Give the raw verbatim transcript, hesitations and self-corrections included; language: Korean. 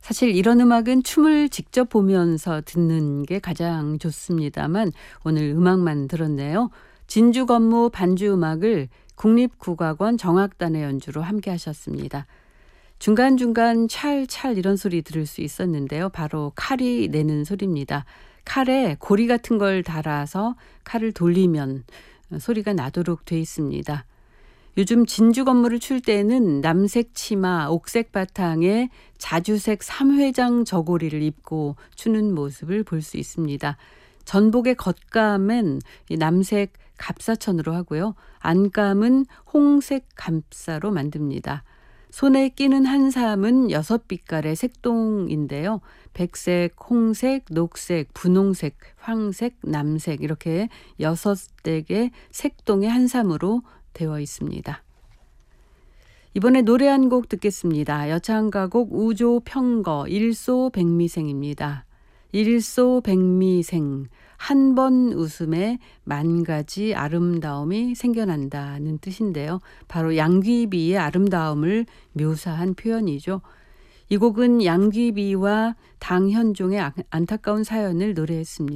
사실 이런 음악은 춤을 직접 보면서 듣는 게 가장 좋습니다만 오늘 음악만 들었네요. 진주 건무 반주 음악을 국립국악원 정악단의 연주로 함께 하셨습니다. 중간중간 찰찰 이런 소리 들을 수 있었는데요. 바로 칼이 내는 소리입니다. 칼에 고리 같은 걸 달아서 칼을 돌리면 소리가 나도록 돼 있습니다. 요즘 진주 건무를 출 때는 남색 치마, 옥색 바탕에 자주색 삼회장 저고리를 입고 추는 모습을 볼 수 있습니다. 전복의 겉감은 남색 갑사천으로 하고요. 안감은 홍색 감사로 만듭니다. 손에 끼는 한삼은 여섯 빛깔의 색동인데요. 백색, 홍색, 녹색, 분홍색, 황색, 남색 이렇게 여섯 댁의 색동의 한삼으로 되어 있습니다. 이번에 노래 한 곡 듣겠습니다. 여창가곡 우조평거 일소백미생입니다. 일소백미생 한 번 웃음에 만 가지 아름다움이 생겨난다는 뜻인데요. 바로 양귀비의 아름다움을 묘사한 표현이죠. 이 곡은 양귀비와 당현종의 안타까운 사연을 노래했습니다.